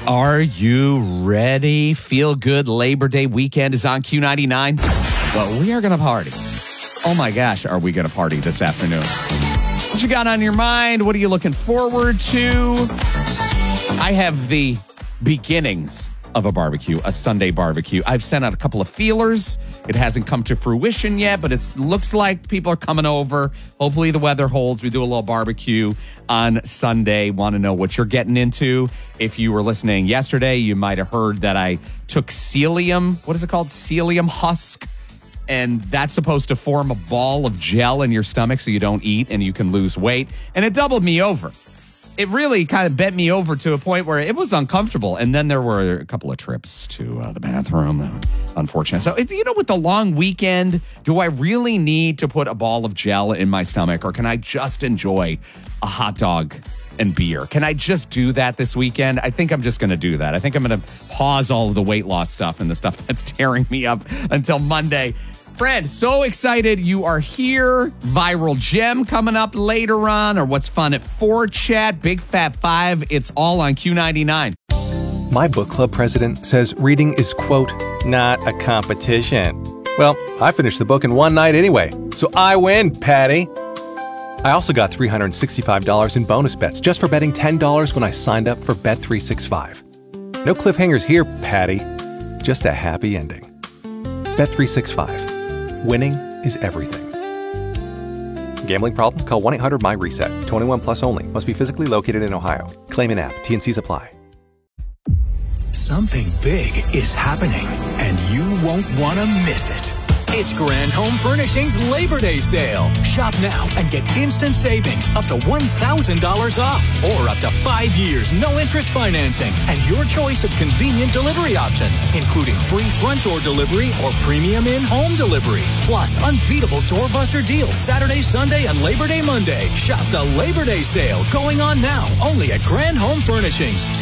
Are you ready? Feel good Labor Day weekend is on Q99. Well, we are going to party. Oh my gosh, are we going to party this afternoon? What you got on your mind? What are you looking forward to? I have the beginnings of a barbecue, a Sunday barbecue. I've sent out a couple of feelers. It hasn't come to fruition yet, but it looks like people are coming over. Hopefully the weather holds. We do a little barbecue on Sunday. Want to know what you're getting into. If you were listening yesterday, you might have heard that I took psyllium. What is it called? Psyllium husk. And that's supposed to form a ball of gel in your stomach so you don't eat and you can lose weight. And it doubled me over. It really kind of bent me over to a point where it was uncomfortable. And then there were a couple of trips to the bathroom. Unfortunate. So, with the long weekend, do I really need to put a ball of gel in my stomach, or can I just enjoy a hot dog and beer? Can I just do that this weekend? I think I'm just going to do that. I think I'm going to pause all of the weight loss stuff and the stuff that's tearing me up until Monday. Fred, so excited you are here. Viral gem coming up later on, or what's fun at 4 chat, Big Fat 5. It's all on Q99. My book club president says reading is, quote, not a competition. Well, I finished the book in one night anyway, so I win, Patty. I also got $365 in bonus bets just for betting $10 when I signed up for Bet365. No cliffhangers here, Patty. Just a happy ending. Bet365. Winning is everything. Gambling problem? Call 1-800-MY-RESET. 21 plus only. Must be physically located in Ohio. Claim in app. T&Cs apply. Something big is happening, and you won't want to miss it. It's Grand Home Furnishings Labor Day Sale. Shop now and get instant savings up to $1,000 off, or up to 5 years, no interest financing, and your choice of convenient delivery options, including free front door delivery or premium in-home delivery. Plus, unbeatable doorbuster deals Saturday, Sunday, and Labor Day Monday. Shop the Labor Day Sale going on now, only at Grand Home Furnishings.